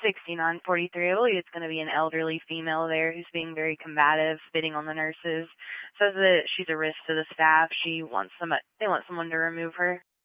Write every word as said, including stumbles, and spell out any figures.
sixty-nine forty-three. I believe it's going to be an elderly female there who's being very combative, spitting on the nurses. Says that she's a risk to the staff. She wants some. They want someone to remove her.